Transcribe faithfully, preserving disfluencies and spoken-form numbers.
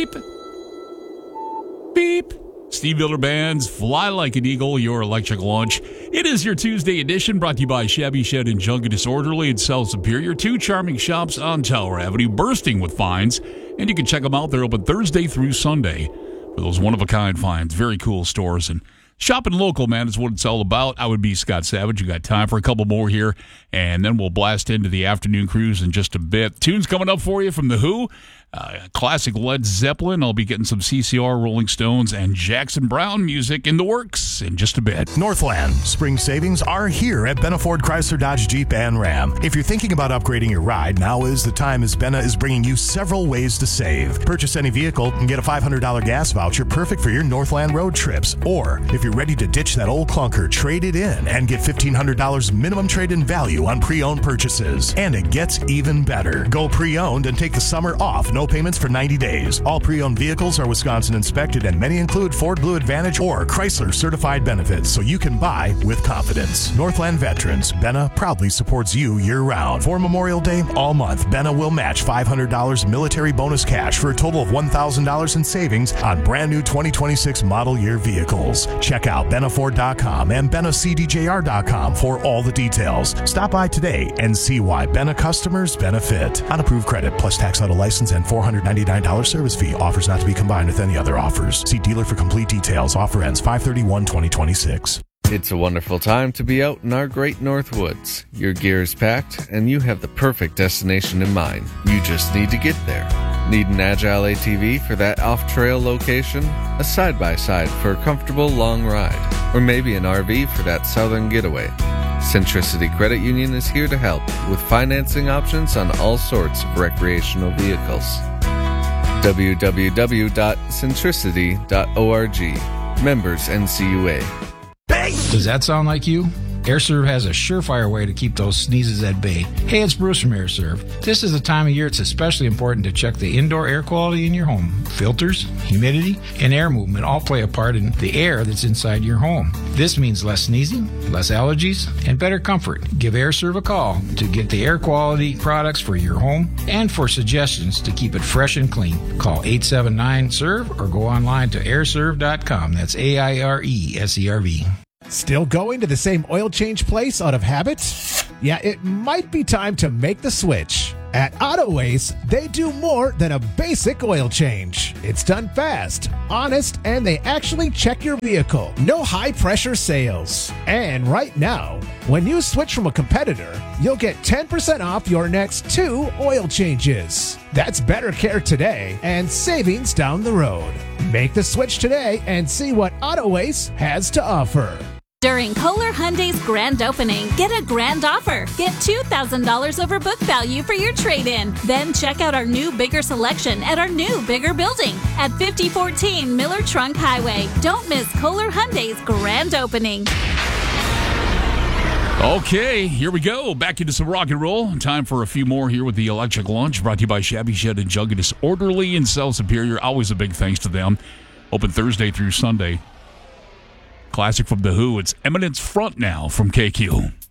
Beep. Beep. Steve Miller Band's Fly Like an Eagle, your electric launch. It is your Tuesday edition, brought to you by Shabby Shed and Junkie Disorderly in South Superior. Two charming shops on Tower Avenue, bursting with finds. And you can check them out. They're open Thursday through Sunday for those one-of-a-kind finds. Very cool stores. And shopping local, man, is what it's all about. I would be Scott Savage. You got time for a couple more here, and then we'll blast into the afternoon cruise in just a bit. Tunes coming up for you from The Who, uh, classic Led Zeppelin. I'll be getting some C C R, Rolling Stones, and Jackson Browne music in the works in just a bit. Northland. Spring savings are here at Benna Ford Chrysler Dodge Jeep and Ram. If you're thinking about upgrading your ride, now is the time, as Benna is bringing you several ways to save. Purchase any vehicle and get a five hundred dollars gas voucher perfect for your Northland road trips. Or if you're ready to ditch that old clunker, trade it in and get fifteen hundred dollars minimum trade-in value on pre-owned purchases. And it gets even better. Go pre-owned and take the summer off. No payments for ninety days. All pre-owned vehicles are Wisconsin inspected, and many include Ford Blue Advantage or Chrysler certified benefits, so you can buy with confidence. Northland Veterans, Benna proudly supports you year-round. For Memorial Day, all month, Benna will match five hundred dollars military bonus cash for a total of one thousand dollars in savings on brand new twenty twenty-six model year vehicles. Check out benna ford dot com and benna c d j r dot com for all the details. Stop by today and see why Benna customers benefit. Unapproved credit plus tax auto license and four hundred ninety-nine dollars service fee. Offers not to be combined with any other offers. See dealer for complete details. Offer ends five thirty-one twenty twenty-six. It's a wonderful time to be out in our great North Woods. Your gear is packed, and you have the perfect destination in mind. You just need to get there. Need an agile A T V for that off-trail location? A side-by-side for a comfortable long ride? Or maybe an R V for that southern getaway? Centricity Credit Union is here to help with financing options on all sorts of recreational vehicles. w w w dot centricity dot org. Members N C U A. Does that sound like you? AirServe has a surefire way to keep those sneezes at bay. Hey, it's Bruce from AirServe. This is the time of year it's especially important to check the indoor air quality in your home. Filters, humidity, and air movement all play a part in the air that's inside your home. This means less sneezing, less allergies, and better comfort. Give AirServe a call to get the air quality products for your home and for suggestions to keep it fresh and clean. Call eight seven nine S E R V or go online to air serve dot com. That's A I R E S E R V. Still going to the same oil change place out of habit? Yeah, it might be time to make the switch. At Autoways, they do more than a basic oil change. It's done fast, honest, and they actually check your vehicle. No high-pressure sales. And right now, when you switch from a competitor, you'll get ten percent off your next two oil changes. That's better care today and savings down the road. Make the switch today and see what Autoways has to offer. During Kohler Hyundai's grand opening, get a grand offer. Get two thousand dollars over book value for your trade-in. Then check out our new bigger selection at our new bigger building at fifty fourteen Miller Trunk Highway. Don't miss Kohler Hyundai's grand opening. Okay, here we go. Back into some rock and roll. Time for a few more here with the Electric Lunch, brought to you by Shabby Shed and Junkie Disorderly in South Superior. Always a big thanks to them. Open Thursday through Sunday. Classic from The Who. It's Eminence Front now from K Q.